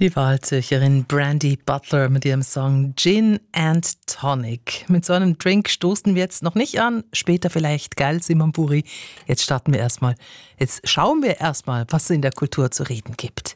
Die Wahlzürcherin Brandy Butler mit ihrem Song Gin and Tonic. Mit so einem Drink stoßen wir jetzt noch nicht an, später vielleicht, geil, Simon Buri. Jetzt schauen wir erstmal, was es in der Kultur zu reden gibt.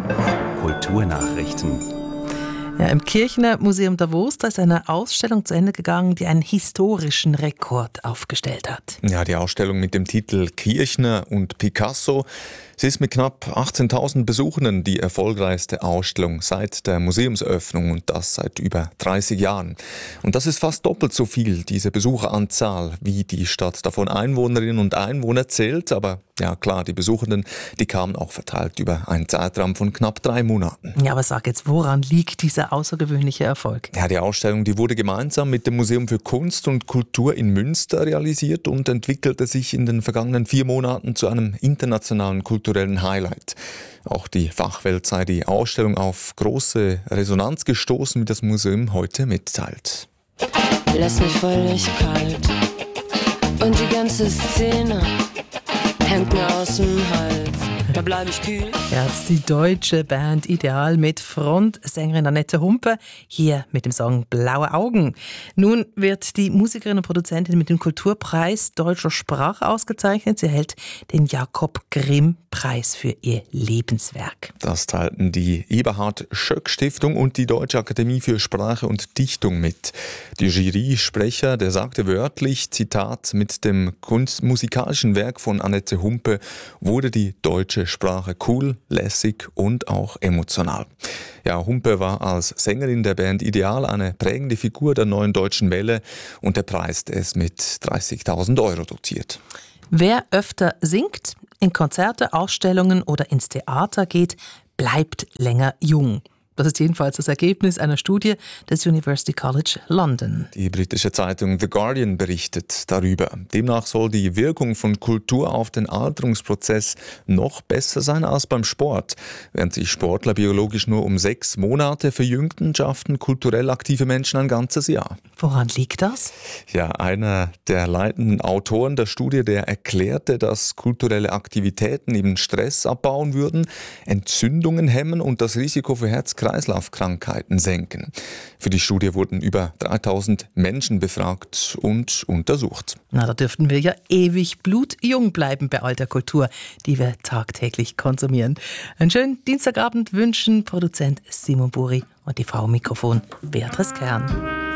Kulturnachrichten. Ja, im Kirchner Museum Davos, da ist eine Ausstellung zu Ende gegangen, die einen historischen Rekord aufgestellt hat. Ja, die Ausstellung mit dem Titel Kirchner und Picasso. Sie ist mit knapp 18.000 Besuchern die erfolgreichste Ausstellung seit der Museumsöffnung und das seit über 30 Jahren. Und das ist fast doppelt so viel, diese Besucheranzahl, wie die Stadt davon Einwohnerinnen und Einwohner zählt. Aber ja klar, die Besuchenden, die kamen auch verteilt über einen Zeitraum von knapp 3 Monaten. Ja, aber sag jetzt, woran liegt dieser außergewöhnliche Erfolg? Ja, die Ausstellung, die wurde gemeinsam mit dem Museum für Kunst und Kultur in Münster realisiert und entwickelte sich in den vergangenen 4 Monaten zu einem internationalen kulturellen Highlight. Auch die Fachwelt sei die Ausstellung auf große Resonanz gestoßen, wie das Museum heute mitteilt. Lass mich völlig kalt und die ganze Szene hängt mir aus dem Hals. Da bleib ich kühl. Ja, das ist die deutsche Band Ideal mit Frontsängerin Annette Humpe, hier mit dem Song Blaue Augen. Nun wird die Musikerin und Produzentin mit dem Kulturpreis deutscher Sprache ausgezeichnet. Sie erhält den Jakob-Grimm-Preis für ihr Lebenswerk. Das teilten die Eberhard-Schöck-Stiftung und die Deutsche Akademie für Sprache und Dichtung mit. Der Jury-Sprecher, der sagte wörtlich, Zitat, mit dem kunstmusikalischen Werk von Annette Humpe wurde die deutsche Sprache cool, lässig und auch emotional. Ja, Humpe war als Sängerin der Band Ideal eine prägende Figur der neuen deutschen Welle und der Preis ist mit 30.000 Euro dotiert. Wer öfter singt, in Konzerte, Ausstellungen oder ins Theater geht, bleibt länger jung. Das ist jedenfalls das Ergebnis einer Studie des University College London. Die britische Zeitung The Guardian berichtet darüber. Demnach soll die Wirkung von Kultur auf den Alterungsprozess noch besser sein als beim Sport. Während sich Sportler biologisch nur um 6 Monate verjüngten, schafften kulturell aktive Menschen ein ganzes Jahr. Woran liegt das? Ja, einer der leitenden Autoren der Studie, der erklärte, dass kulturelle Aktivitäten eben Stress abbauen würden, Entzündungen hemmen und das Risiko für Herz-Kreislauf-Krankheiten senken. Für die Studie wurden über 3000 Menschen befragt und untersucht. Na, da dürften wir ja ewig blutjung bleiben bei all der Kultur, die wir tagtäglich konsumieren. Einen schönen Dienstagabend wünschen Produzent Simon Buri und die Frau am Mikrofon Beatrice Kern.